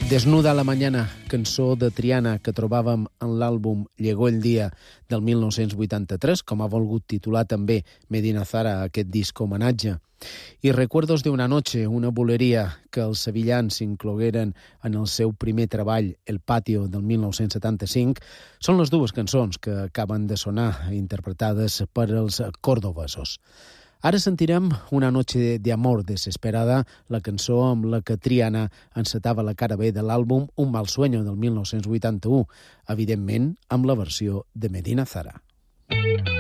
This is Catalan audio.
Desnuda a la mañana, cançó de Triana que trobàvem en l'àlbum Llegó el dia del 1983, com ha volgut titular també Medina Zara aquest disc homenatge. I Recuerdos de una noche, una boleria que els sevillans inclogueren en el seu primer treball, El patio, del 1975, són les dues cançons que acaben de sonar, interpretades per els cordovesos. Ara sentirem Una noche de amor desesperada, la cançó amb la que Triana encetava la cara B de l'àlbum Un mal sueño del 1981, evidentment amb la versió de Medina Zara.